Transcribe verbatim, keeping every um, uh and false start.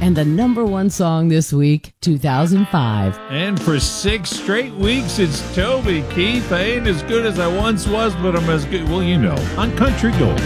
And the number one song this week, two thousand five. And for six straight weeks, it's Toby Keith. I ain't as good as I once was, but I'm as good, well, you know, on Country Gold.